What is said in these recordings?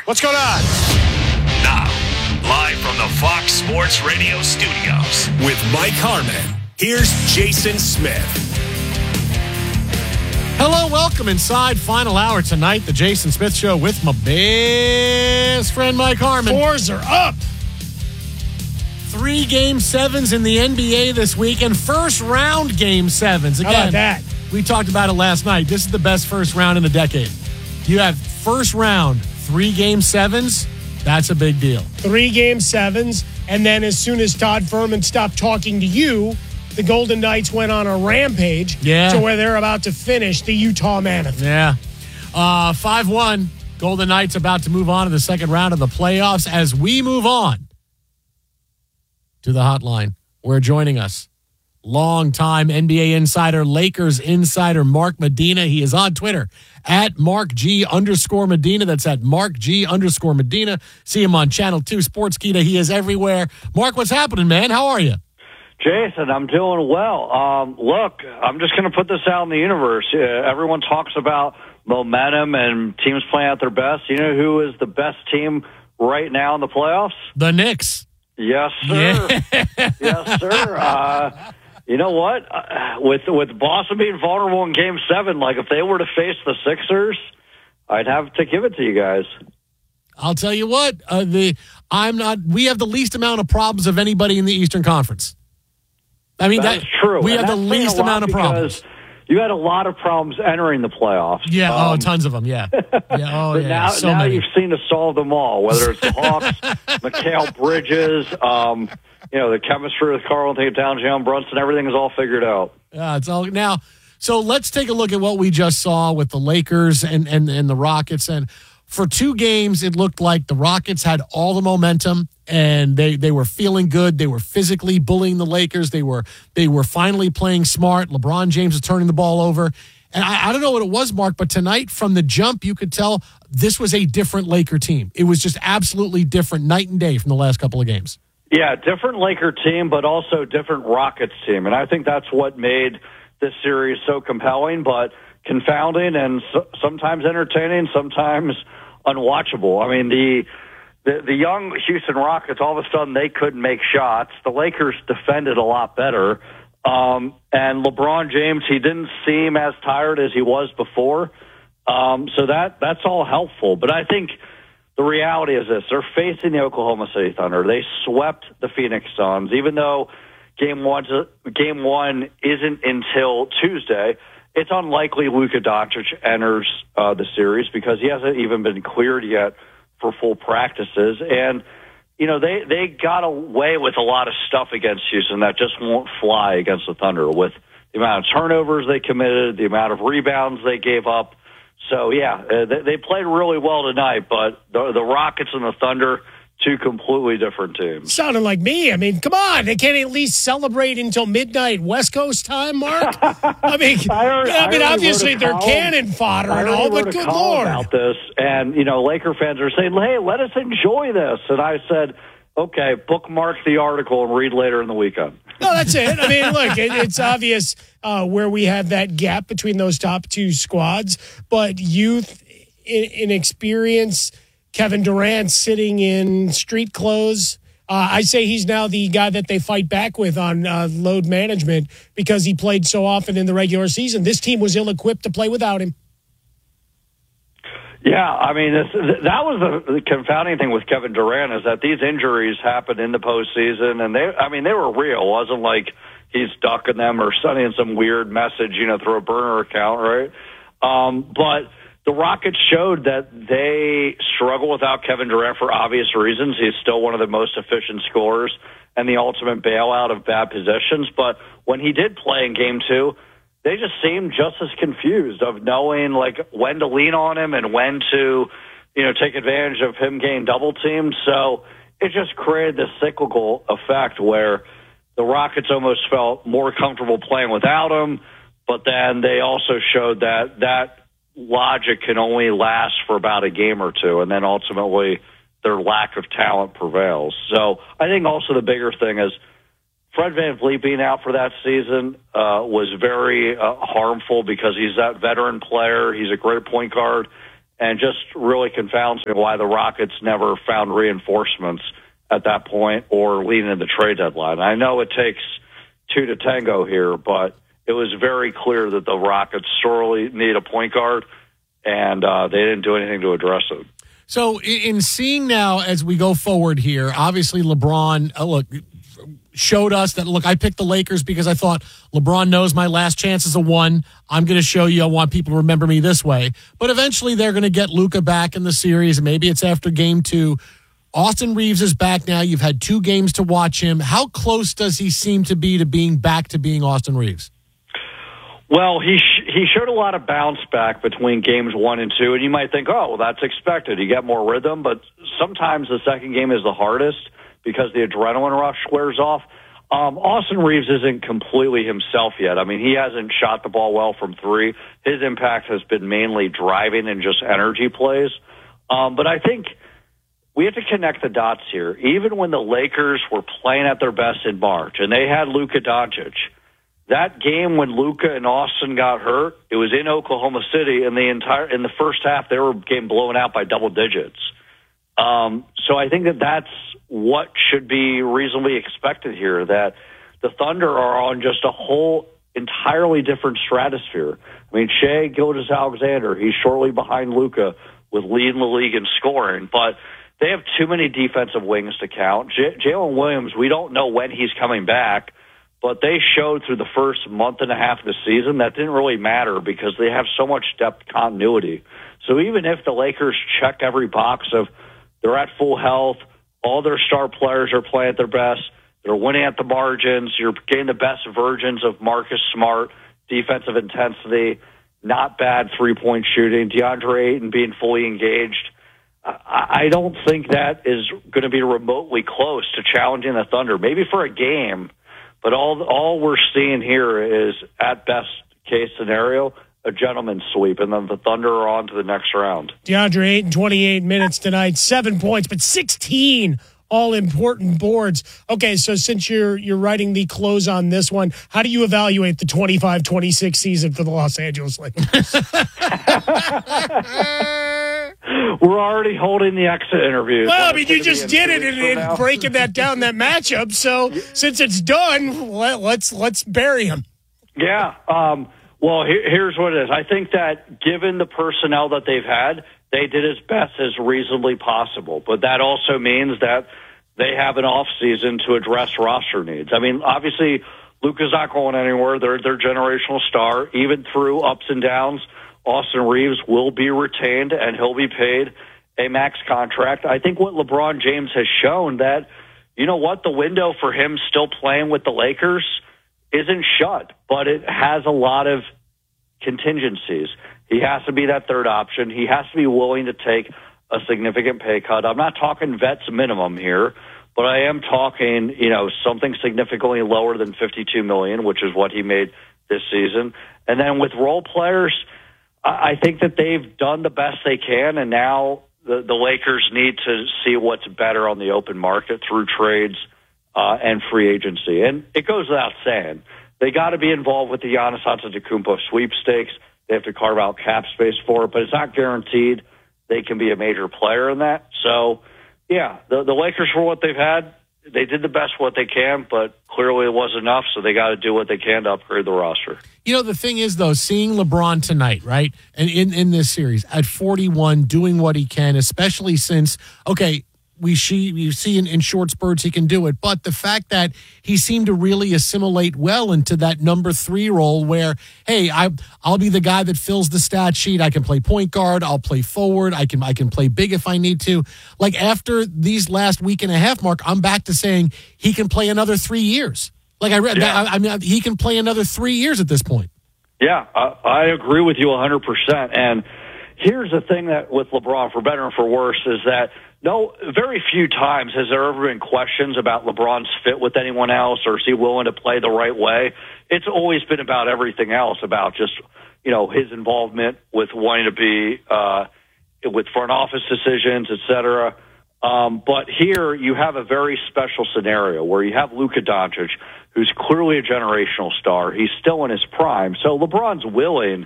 What's going on? Now, live from the Fox Sports Radio studios with Mike Harmon, here's Jason Smith. Hello, welcome inside final hour tonight, the Jason Smith Show with my best friend Mike Harmon. Fours are up. 3 Game 7s in the NBA this week and first round Game 7s. Again, How about that? We talked about it last night. This is the best first round in a decade. You have first round 3 Game 7s. That's a big deal. 3 Game 7s, and then as soon as Todd Fuhrman stopped talking to you, the Golden Knights went on a rampage to where they're about to finish the Utah Mammoth. Yeah. 5-1. Golden Knights about to move on to the second round of the playoffs. As we move on to the hotline, we're joining us. Longtime NBA insider, Lakers insider, Mark Medina. He is on Twitter at @MarkG_Medina. That's at @MarkG_Medina. See him on Channel 2 Sportskeeda. He is everywhere. Mark, what's happening, man? How are you? Jason, I'm doing well. Look, I'm just going to put this out in the universe. Everyone talks about momentum and teams playing at their best. You know who is the best team right now in the playoffs? The Knicks. Yes, sir. Yeah. Yes, sir. You know what? With Boston being vulnerable in Game 7, like if they were to face the Sixers, I'd have to give it to you guys. I'll tell you what. We have the least amount of problems of anybody in the Eastern Conference. I mean, that's true. We have the least amount of problems. You had a lot of problems entering the playoffs. Yeah, tons of them, yeah. Now many. You've seen to solve them all, whether it's the Hawks, Mikal Bridges, the chemistry with Karl Anthony Towns, Jalen Brunson, everything is all figured out. Yeah, it's all now. So let's take a look at what we just saw with the Lakers and the Rockets. And for 2 games, it looked like the Rockets had all the momentum and they were feeling good. They were physically bullying the Lakers. They were finally playing smart. LeBron James was turning the ball over. And I don't know what it was, Mark, but tonight from the jump, you could tell this was a different Laker team. It was just absolutely different, night and day from the last couple of games. Yeah, different Laker team, but also different Rockets team. And I think that's what made this series so compelling, but confounding and sometimes entertaining, sometimes unwatchable. I mean, the young Houston Rockets, all of a sudden they couldn't make shots. The Lakers defended a lot better. And LeBron James, he didn't seem as tired as he was before. So that's all helpful. But I think the reality is this. They're facing the Oklahoma City Thunder. They swept the Phoenix Suns, even though Game 1 isn't until Tuesday. It's unlikely Luka Doncic enters the series because he hasn't even been cleared yet for full practices. And, they got away with a lot of stuff against Houston that just won't fly against the Thunder with the amount of turnovers they committed, the amount of rebounds they gave up. So, they played really well tonight, but the Rockets and the Thunder, 2 completely different teams. Sounding like me. I mean, come on. They can't at least celebrate until midnight West Coast time, Mark? I mean, obviously they're cannon fodder and all, but good Lord. About this, and, Laker fans are saying, hey, let us enjoy this. And I said, okay, bookmark the article and read later in the weekend. No, that's it. I mean, look, it's obvious where we have that gap between those top 2 squads, but youth, inexperience, Kevin Durant sitting in street clothes. I say he's now the guy that they fight back with on load management because he played so often in the regular season. This team was ill-equipped to play without him. Yeah, I mean, that was the confounding thing with Kevin Durant is that these injuries happened in the postseason, and they were real. It wasn't like he's ducking them or sending some weird message, through a burner account, right? But the Rockets showed that they struggle without Kevin Durant for obvious reasons. He's still one of the most efficient scorers and the ultimate bailout of bad possessions. But when he did play in Game 2, they just seemed just as confused of knowing when to lean on him and when to, take advantage of him getting double teamed. So it just created this cyclical effect where the Rockets almost felt more comfortable playing without him, but then they also showed that logic can only last for about a game or 2, and then ultimately their lack of talent prevails. So I think also the bigger thing is Fred VanVleet being out for that season was very harmful because he's that veteran player. He's a great point guard, and just really confounds me why the Rockets never found reinforcements at that point or leading in the trade deadline. I know it takes two to tango here, but it was very clear that the Rockets sorely need a point guard, and they didn't do anything to address it. So in seeing now as we go forward here, obviously LeBron, showed us that, look, I picked the Lakers because I thought LeBron knows my last chance is a one. I'm going to show you I want people to remember me this way. But eventually they're going to get Luka back in the series, and maybe it's after game 2. Austin Reeves is back now. You've had 2 games to watch him. How close does he seem to be to being back to being Austin Reeves? Well, he showed a lot of bounce back between games 1 and 2, and you might think, oh, well, that's expected. You get more rhythm, but sometimes the second game is the hardest because the adrenaline rush wears off. Austin Reeves isn't completely himself yet. I mean, he hasn't shot the ball well from 3. His impact has been mainly driving and just energy plays. But I think we have to connect the dots here. Even when the Lakers were playing at their best in March, and they had Luka Doncic, that game when Luka and Austin got hurt, it was in Oklahoma City, and in the first half they were getting blown out by double digits. So I think that's what should be reasonably expected here, that the Thunder are on just a whole entirely different stratosphere. I mean, Shai Gilgeous-Alexander, he's shortly behind Luka with leading the league in scoring, but they have too many defensive wings to count. Jalen Williams, we don't know when he's coming back, but they showed through the first month and a half of the season that didn't really matter because they have so much depth continuity. So even if the Lakers check every box of they're at full health, all their star players are playing at their best, they're winning at the margins, you're getting the best versions of Marcus Smart, defensive intensity, not bad three-point shooting, DeAndre Ayton being fully engaged, I don't think that is going to be remotely close to challenging the Thunder, maybe for a game. But all we're seeing here is, at best case scenario, a gentleman's sweep, and then the Thunder are on to the next round. DeAndre Ayton, 28 minutes tonight, 7 points, but 16 all-important boards. Okay, so since you're writing the close on this one, how do you evaluate the 25-26 season for the Los Angeles Lakers? We're already holding the exit interview. Well, I mean, you just did it in breaking that down, that matchup. So since it's done, let's bury him. Yeah. Well, here's what it is. I think that given the personnel that they've had, they did as best as reasonably possible. But that also means that they have an off season to address roster needs. I mean, obviously, Luka's not going anywhere. They're their generational star. Even through ups and downs, Austin Reeves will be retained, and he'll be paid a max contract. I think what LeBron James has shown that, you know what, the window for him still playing with the Lakers isn't shut, but it has a lot of contingencies. He has to be that third option. He has to be willing to take a significant pay cut. I'm not talking vets minimum here, but I am talking, something significantly lower than $52 million, which is what he made this season. And then with role players, I think that they've done the best they can, and now the Lakers need to see what's better on the open market through trades and free agency. And it goes without saying, they got to be involved with the Giannis Antetokounmpo sweepstakes. They have to carve out cap space for it, but it's not guaranteed they can be a major player in that. So, yeah, the Lakers, for what they've had, they did the best what they can, but clearly it wasn't enough, so they got to do what they can to upgrade the roster. The thing is, though, seeing LeBron tonight, right, and in this series at 41, doing what he can, especially since, okay, you see in short spurts he can do it, but the fact that he seemed to really assimilate well into that number 3 role where, hey, I'll be the guy that fills the stat sheet. I can play point guard. I'll play forward. I can play big if I need to. Like after these last week and a half, Mark, I'm back to saying he can play another 3 years. Like I read, yeah. I mean, he can play another 3 years at this point. Yeah, I agree with you 100%. And here's the thing that with LeBron, for better and for worse, is that very few times has there ever been questions about LeBron's fit with anyone else or is he willing to play the right way. It's always been about everything else, about just, his involvement with wanting to be with front office decisions, et cetera. But here you have a very special scenario where you have Luka Doncic, who's clearly a generational star. He's still in his prime. So LeBron's willing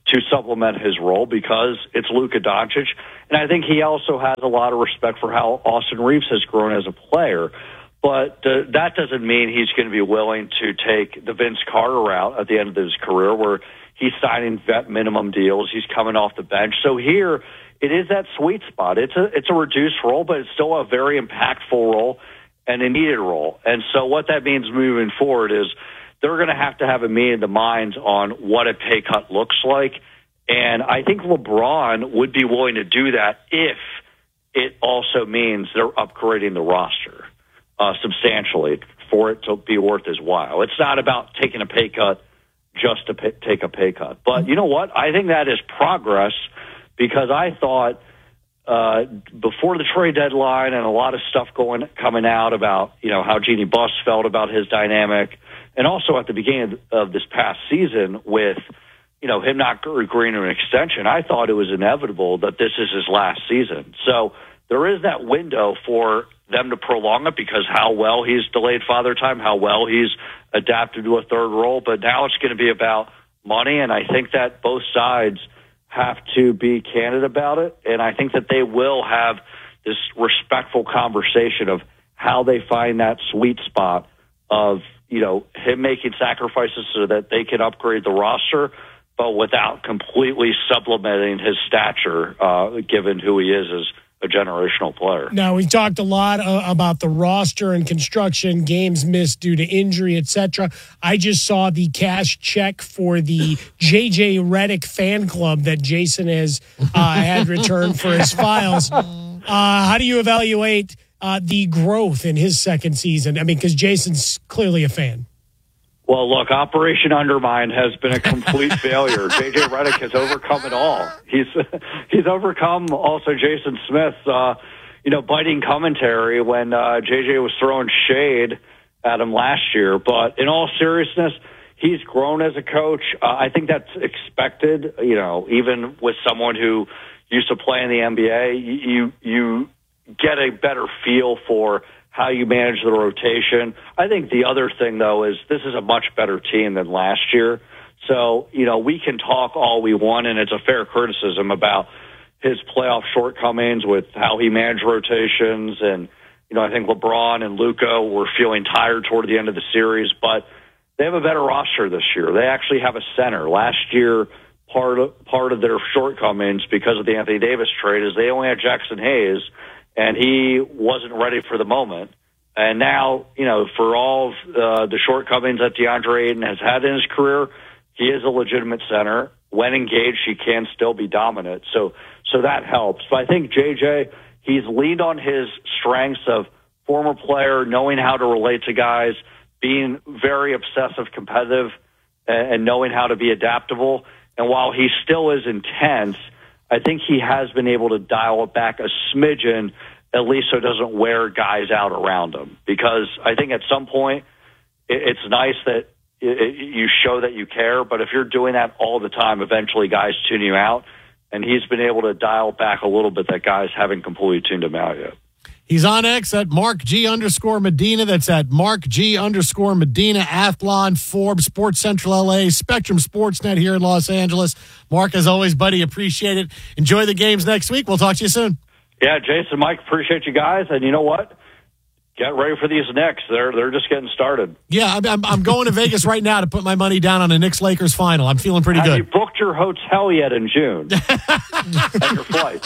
to supplement his role because it's Luka Doncic. And I think he also has a lot of respect for how Austin Reeves has grown as a player. But that doesn't mean he's going to be willing to take the Vince Carter route at the end of his career where he's signing vet minimum deals. He's coming off the bench. So here it is that sweet spot. It's a reduced role, but it's still a very impactful role and a needed role. And so what that means moving forward is they're going to have a meeting of the minds on what a pay cut looks like. And I think LeBron would be willing to do that if it also means they're upgrading the roster substantially for it to be worth his while. It's not about taking a pay cut just to take a pay cut. But you know what? I think that is progress because I thought before the trade deadline and a lot of stuff coming out about, how Jeannie Buss felt about his dynamic, and also at the beginning of this past season with, him not agreeing to an extension, I thought it was inevitable that this is his last season. So there is that window for them to prolong it because how well he's delayed father time, how well he's adapted to a third role. But now it's going to be about money, and I think that both sides have to be candid about it. And I think that they will have this respectful conversation of how they find that sweet spot of, him making sacrifices so that they can upgrade the roster, but without completely supplementing his stature, given who he is as a generational player. Now, we talked a lot about the roster and construction, games missed due to injury, etc. I just saw the cash check for the J.J. Redick fan club that Jason has had returned for his files. How do you evaluate the growth in his second season? I mean, because Jason's clearly a fan. Well, look, Operation Undermine has been a complete failure. J.J. Redick has overcome it all. He's overcome also Jason Smith's, biting commentary when J.J. was throwing shade at him last year. But in all seriousness, he's grown as a coach. I think that's expected, even with someone who used to play in the NBA. You get a better feel for how you manage the rotation. I think the other thing, though, is this is a much better team than last year. So, we can talk all we want, and it's a fair criticism about his playoff shortcomings with how he managed rotations. And, I think LeBron and Luka were feeling tired toward the end of the series, but they have a better roster this year. They actually have a center. Last year, part of their shortcomings because of the Anthony Davis trade is they only had Jackson Hayes, and he wasn't ready for the moment. And now, for all of the shortcomings that DeAndre Ayton has had in his career, he is a legitimate center. When engaged, he can still be dominant. So that helps. But I think JJ, he's leaned on his strengths of former player, knowing how to relate to guys, being very obsessive competitive, and knowing how to be adaptable. And while he still is intense, I think he has been able to dial it back a smidgen, at least so it doesn't wear guys out around him. Because I think at some point, it's nice that you show that you care, but if you're doing that all the time, eventually guys tune you out. And he's been able to dial back a little bit that guys haven't completely tuned him out yet. He's on X at @MarkG_Medina. That's at @MarkG_Medina. Athlon, Forbes, Sports Central LA, Spectrum Sportsnet here in Los Angeles. Mark, as always, buddy, appreciate it. Enjoy the games next week. We'll talk to you soon. Yeah, Jason, Mike, appreciate you guys. And you know what? Get ready for these Knicks. They're just getting started. Yeah, I'm going to Vegas right now to put my money down on a Knicks-Lakers final. I'm feeling pretty good. Have you booked your hotel yet in June? And your flight?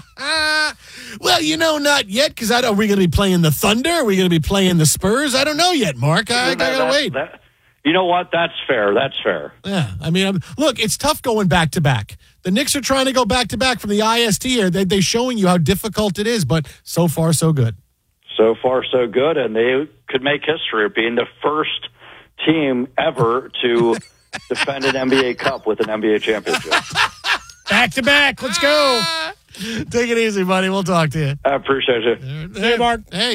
Well, not yet, because are we going to be playing the Thunder? Are we going to be playing the Spurs? I don't know yet, Mark. I got to wait. You know what? That's fair. Yeah, I mean, look, it's tough going back-to-back. The Knicks are trying to go back-to-back from the IST here. They're showing you how difficult it is, but so far, so good. So far, so good, and they could make history of being the first team ever to defend an NBA Cup with an NBA championship. Back-to-back. Let's go. Take it easy, buddy. We'll talk to you. I appreciate it. Hey, Mark. Hey,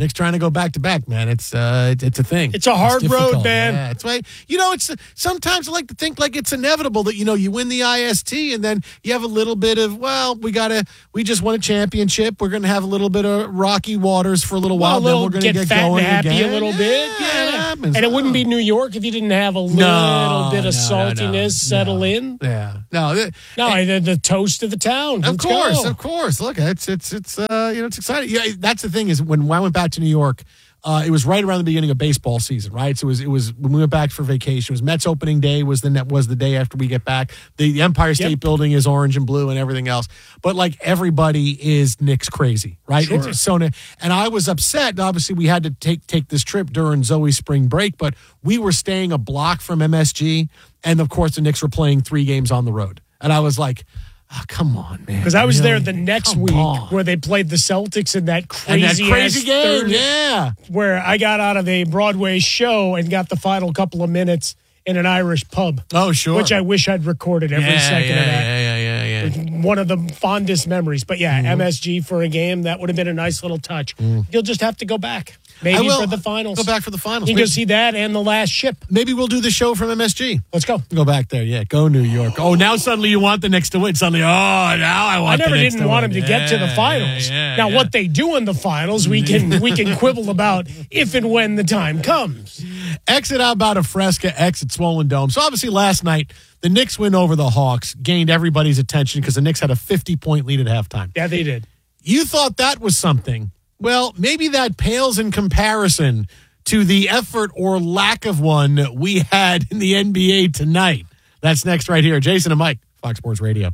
Knicks trying to go back-to-back, man. It's a thing. It's a hard difficult. road, man. Yeah, it's why, it's sometimes I like to think like it's inevitable that, you win the IST and then you have a little bit of, we just won a championship. We're going to have a little bit of rocky waters for a little while. Then we're going to get fat going and happy again. a little bit. It happens. And it wouldn't be New York if you didn't have a little bit of saltiness settle in. Yeah. No, the toast of the town. Of course. Look, it's exciting. Yeah, that's the thing is when I went back to New York, it was right around the beginning of baseball season, right? So it was when we went back for vacation. It was Mets opening day was the day after we get back. The Empire State Building is orange and blue and everything else. But like everybody is Knicks crazy, right? Sure. And I was upset. Obviously, we had to take this trip during Zoe's spring break, but we were staying a block from MSG, and of course the Knicks were playing 3 games on the road, and I was like, oh, come on, man. Because I was there the next week where they played the Celtics in that crazy game, where I got out of a Broadway show and got the final couple of minutes in an Irish pub. Oh, sure. Which I wish I'd recorded every second of that. Yeah. One of the fondest memories. But MSG for a game, that would have been a nice little touch. You'll just have to go back. Maybe for the finals. Go back for the finals. You can go see that and The Last Ship. Maybe we'll do the show from MSG. Let's go. Go back there. Yeah, go New York. Oh, now suddenly you want the Knicks to win. Suddenly, now I want the Knicks to win. I never didn't want them to get to the finals. Now, what they do in the finals, we can quibble about if and when the time comes. Exit Alberta Fresca, exit Swollen Dome. So obviously last night, the Knicks win over the Hawks, gained everybody's attention because the Knicks had a 50-point lead at halftime. Yeah, they did. You thought that was something. Well, maybe that pales in comparison to the effort or lack of one we had in the NBA tonight. That's next right here. Jason and Mike, Fox Sports Radio.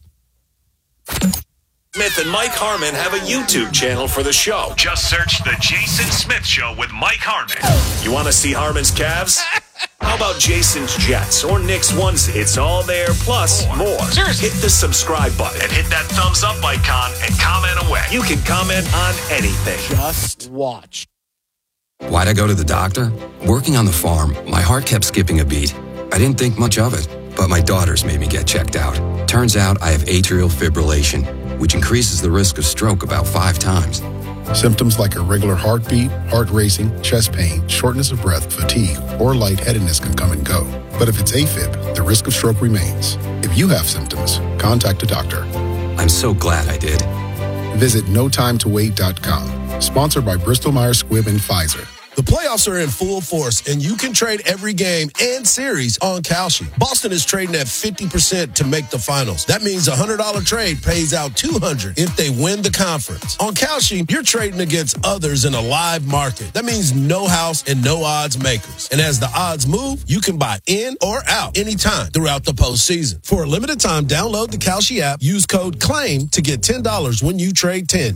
Smith and Mike Harmon have a YouTube channel for the show. Just search The Jason Smith Show with Mike Harmon. You want to see Harmon's Cavs? How about Jason's Jets or Knicks onesie? It's all there, plus more. Seriously. Hit the subscribe button and hit that thumbs up icon and comment away. You can comment on anything. Just watch. Why'd I go to the doctor? Working on the farm, my heart kept skipping a beat. I didn't think much of it, but my daughters made me get checked out. Turns out I have atrial fibrillation, which increases the risk of stroke about 5 times. Symptoms like irregular heartbeat, heart racing, chest pain, shortness of breath, fatigue, or lightheadedness can come and go. But if it's AFib, the risk of stroke remains. If you have symptoms, contact a doctor. I'm so glad I did. Visit notimetowait.com. Sponsored by Bristol Myers Squibb and Pfizer. The playoffs are in full force, and you can trade every game and series on Kalshi. Boston is trading at 50% to make the finals. That means a $100 trade pays out $200 if they win the conference. On Kalshi, you're trading against others in a live market. That means no house and no odds makers. And as the odds move, you can buy in or out anytime throughout the postseason. For a limited time, download the Kalshi app. Use code CLAIM to get $10 when you trade 10.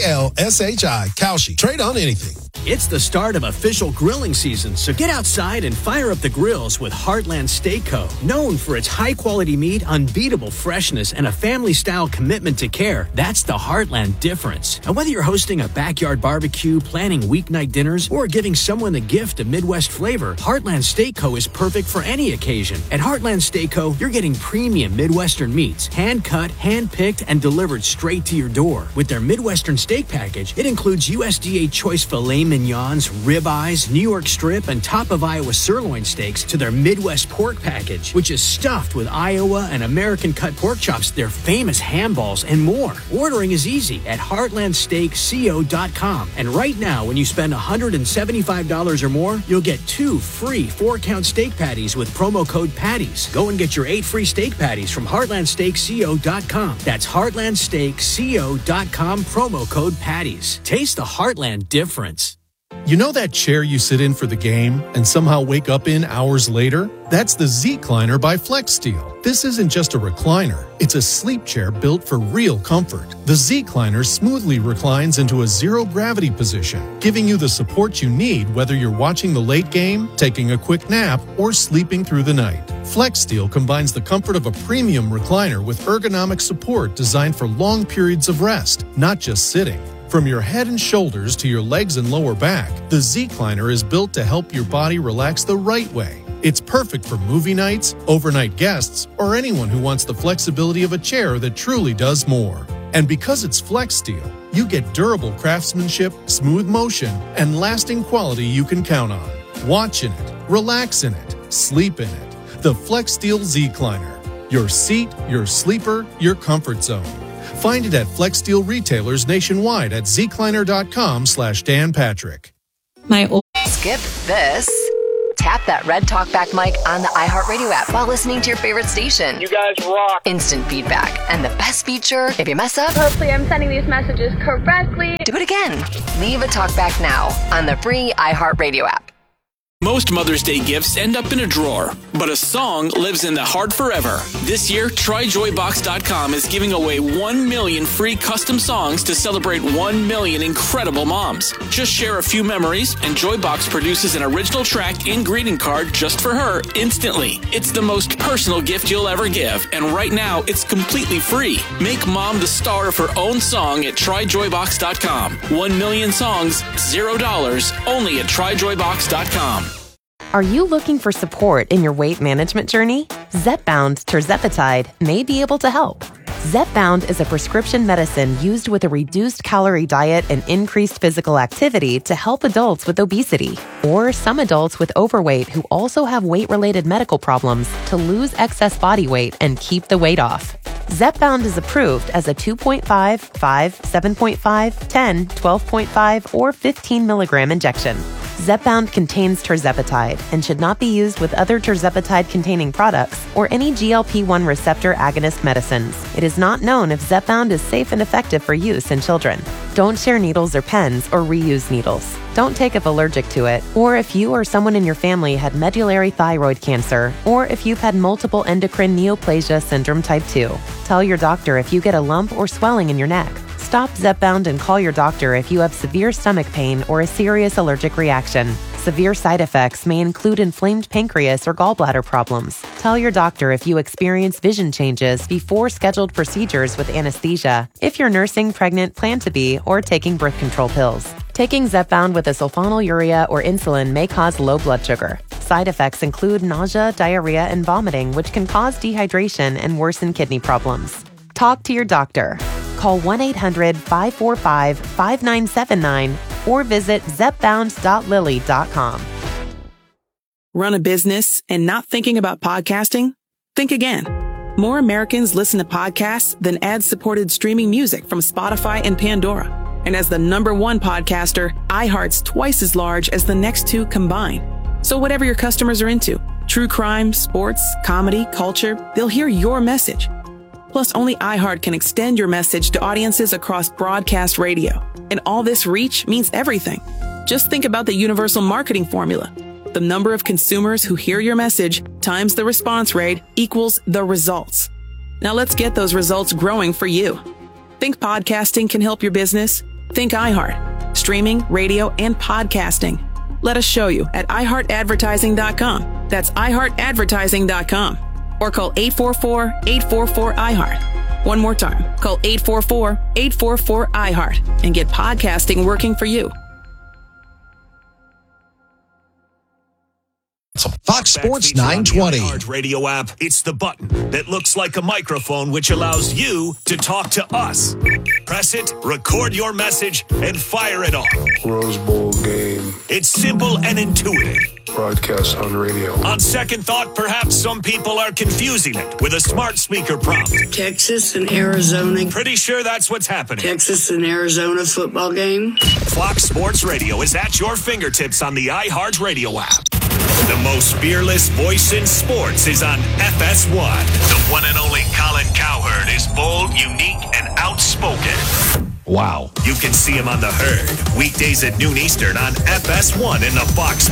Kalshi. Kalshi. Trade on anything. It's the start of official grilling season, so get outside and fire up the grills with Heartland Steak Co. Known for its high-quality meat, unbeatable freshness, and a family-style commitment to care, that's the Heartland difference. And whether you're hosting a backyard barbecue, planning weeknight dinners, or giving someone the gift of Midwest flavor, Heartland Steak Co. is perfect for any occasion. At Heartland Steak Co., you're getting premium Midwestern meats, hand-cut, hand-picked, and delivered straight to your door. With their Midwestern steak package, it includes USDA choice filet mignons, ribeyes, New York strip, and top of Iowa sirloin steaks to their Midwest pork package, which is stuffed with Iowa and American cut pork chops, their famous ham balls, and more. Ordering is easy at heartlandsteakco.com. And right now, when you spend $175 or more, you'll get 2 free 4-count steak patties with promo code PATTIES. Go and get your 8 free steak patties from heartlandsteakco.com. That's heartlandsteakco.com, promo code PATTIES. Taste the Heartland difference. You know that chair you sit in for the game and somehow wake up in hours later? That's the Z-Cliner by FlexSteel. This isn't just a recliner. It's a sleep chair built for real comfort. The Z-Cliner smoothly reclines into a zero-gravity position, giving you the support you need whether you're watching the late game, taking a quick nap, or sleeping through the night. FlexSteel combines the comfort of a premium recliner with ergonomic support designed for long periods of rest, not just sitting. From your head and shoulders to your legs and lower back, the Z-Cliner is built to help your body relax the right way. It's perfect for movie nights, overnight guests, or anyone who wants the flexibility of a chair that truly does more. And because it's Flex Steel, you get durable craftsmanship, smooth motion, and lasting quality you can count on. Watch in it, relax in it, sleep in it. The Flex Steel Z-Cliner. Your seat, your sleeper, your comfort zone. Find it at Flex Steel retailers nationwide at zcliner.com/Dan Patrick. Skip this. Tap that red talkback mic on the iHeartRadio app while listening to your favorite station. You guys rock. Instant feedback. And the best feature, if you mess up, hopefully I'm sending these messages correctly. Do it again. Leave a talkback now on the free iHeartRadio app. Most Mother's Day gifts end up in a drawer, but a song lives in the heart forever. This year, TryJoyBox.com is giving away 1 million free custom songs to celebrate 1 million incredible moms. Just share a few memories, and Joybox produces an original track and greeting card just for her instantly. It's the most personal gift you'll ever give, and right now, it's completely free. Make mom the star of her own song at TryJoyBox.com. 1 million songs, $0, only at TryJoyBox.com. Are you looking for support in your weight management journey? Zepbound Tirzepatide may be able to help. Zepbound is a prescription medicine used with a reduced calorie diet and increased physical activity to help adults with obesity, or some adults with overweight who also have weight-related medical problems to lose excess body weight and keep the weight off. Zepbound is approved as a 2.5, 5, 7.5, 10, 12.5, or 15 milligram injection. Zepbound contains tirzepatide and should not be used with other tirzepatide-containing products or any GLP-1 receptor agonist medicines. It is not known if Zepbound is safe and effective for use in children. Don't share needles or pens or reuse needles. Don't take if allergic to it, or if you or someone in your family had medullary thyroid cancer, or if you've had multiple endocrine neoplasia syndrome type 2. Tell your doctor if you get a lump or swelling in your neck. Stop Zepbound and call your doctor if you have severe stomach pain or a serious allergic reaction. Severe side effects may include inflamed pancreas or gallbladder problems. Tell your doctor if you experience vision changes before scheduled procedures with anesthesia, if you're nursing, pregnant, plan to be, or taking birth control pills. Taking Zepbound with a sulfonylurea or insulin may cause low blood sugar. Side effects include nausea, diarrhea, and vomiting, which can cause dehydration and worsen kidney problems. Talk to your doctor. Call 1-800-545-5979 or visit zepbound.lilly.com. Run a business and not thinking about podcasting? Think again. More Americans listen to podcasts than ad-supported streaming music from Spotify and Pandora. And as the #1 podcaster, iHeart's twice as large as the next two combined. So whatever your customers are into, true crime, sports, comedy, culture, they'll hear your message. Plus, only iHeart can extend your message to audiences across broadcast radio. And all this reach means everything. Just think about the universal marketing formula. The number of consumers who hear your message times the response rate equals the results. Now let's get those results growing for you. Think podcasting can help your business? Think iHeart. Streaming, radio, and podcasting. Let us show you at iHeartAdvertising.com. That's iHeartAdvertising.com. Or call 844-844-iHeart. One more time, call 844-844-iHeart and get podcasting working for you. Fox Sports 920. Radio app. It's the button that looks like a microphone, which allows you to talk to us. Press it, record your message, and fire it off. Rose Bowl game. It's simple and intuitive. Broadcast on radio. On second thought, perhaps some people are confusing it with a smart speaker prompt. Texas and Arizona. Pretty sure that's what's happening. Texas and Arizona football game. Fox Sports Radio is at your fingertips on the iHeart Radio app. The most fearless voice in sports is on FS1. The one and only Colin Cowherd is bold, unique, and outspoken. Wow. You can see him on The Herd, weekdays at noon Eastern on FS1 in the Fox